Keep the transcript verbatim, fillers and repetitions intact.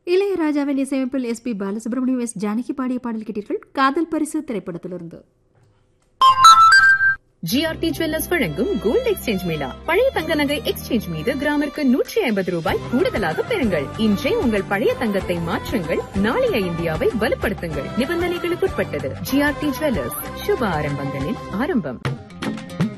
இளையராஜாவின் இசையமைப்பில் S B Balasubramaniam S Janaki பாடிய பாடல் கேட்டீர்கள். காதல் பரிசு திரைப்படத்திலிருந்து. ஜிஆர்டி ஜுவல்லர்ஸ் வழங்கும் கோல்டு எக்ஸ்சேஞ்ச் மேளா. பழைய தங்க நகை எக்ஸ்சேஞ்ச் மீது கிராமிற்கு நூற்றி ஐம்பது ரூபாய் கூடுதலாக பெறுங்கள். இன்றே உங்கள் பழைய தங்கத்தை மாற்றுங்கள். நாளைய இந்தியாவை வலுப்படுத்துங்கள். நிபந்தனைகளுக்குட்பட்டது. ஜிஆர்டி ஜுவல்லர்ஸ், சுப ஆரம்பங்களின் ஆரம்பம்.